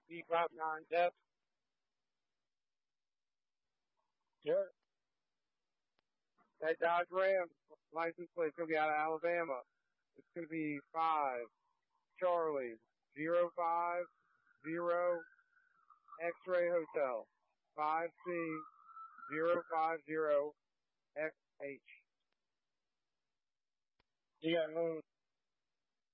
B59 Depth. Sure. That Dodge Ram license plate's going to be out of Alabama. It's going to be 5 Charlie 050 X-Ray Hotel 5C 050 XH. You got room